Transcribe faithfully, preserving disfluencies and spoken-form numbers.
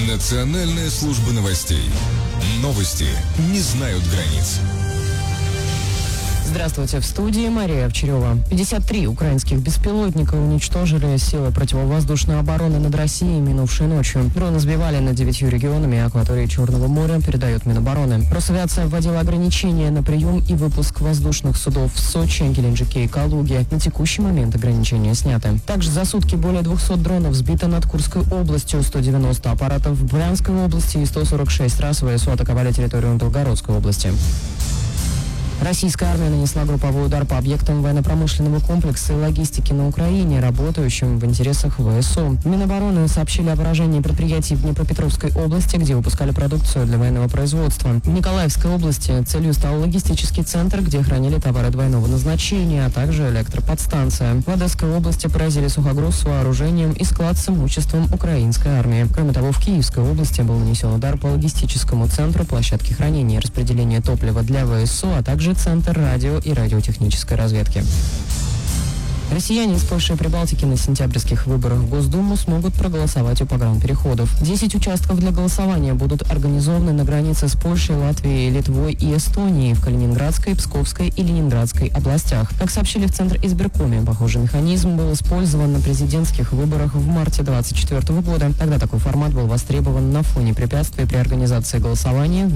Национальная служба новостей. Новости не знают границ. Здравствуйте, в студии Мария Овчарева. пятьдесят три украинских беспилотника уничтожили силы противовоздушной обороны над Россией минувшей ночью. Дроны сбивали над девятью регионами акватории Черного моря, передает Минобороны. Росавиация вводила ограничения на прием и выпуск воздушных судов в Сочи, Геленджике и Калуге. На текущий момент ограничения сняты. Также за сутки более двухсот дронов сбито над Курской областью, сто девяносто аппаратов в Брянской области и сто сорок шесть раз ВСУ атаковали территорию Белгородской области. Российская армия нанесла групповой удар по объектам военно-промышленного комплекса и логистики на Украине, работающим в интересах ВСУ. Минобороны сообщили о поражении предприятий в Днепропетровской области, где выпускали продукцию для военного производства. В Николаевской области целью стал логистический центр, где хранили товары двойного назначения, а также электроподстанция. В Одесской области поразили сухогруз с вооружением и склад с имуществом украинской армии. Кроме того, в Киевской области был нанесен удар по логистическому центру, площадке хранения и распределения топлива для ВСУ, а также Центр радио и радиотехнической разведки. Россияне из Польши и Прибалтики на сентябрьских выборах в Госдуму смогут проголосовать у погранпереходов. Десять участков для голосования будут организованы на границе с Польшей, Латвией, Литвой и Эстонией в Калининградской, Псковской и Ленинградской областях. Как сообщили в Центр избиркоме, похожий механизм был использован на президентских выборах в марте двадцать четвёртого года. Тогда такой формат был востребован на фоне препятствий при организации голосования